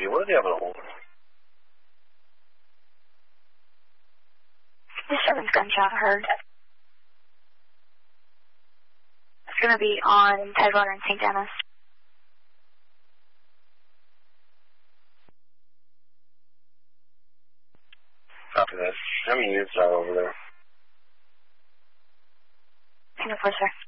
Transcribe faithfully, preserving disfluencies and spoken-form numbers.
What are the other holes? Disturbance gunshot heard. It's going to be on Tidewater and Saint Denis. Copy that. How many units are over there? ten four, sir.